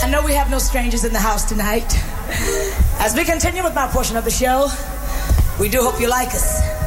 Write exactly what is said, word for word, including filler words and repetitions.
I know we have no strangers in the house tonight. As we continue with my portion of the show, we do hope you like us.